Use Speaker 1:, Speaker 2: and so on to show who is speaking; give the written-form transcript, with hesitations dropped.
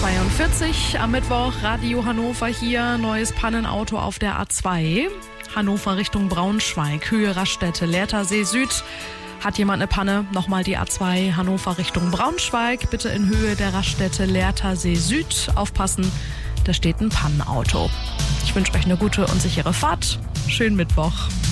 Speaker 1: 7:42 am Mittwoch, Radio Hannover hier, neues Pannenauto auf der A2. Hannover Richtung Braunschweig, Höhe Raststätte, Lehrtersee Süd. Hat jemand eine Panne? Nochmal die A2 Hannover Richtung Braunschweig. Bitte in Höhe der Raststätte Lehrtersee Süd aufpassen, da steht ein Pannenauto. Ich wünsche euch eine gute und sichere Fahrt. Schönen Mittwoch.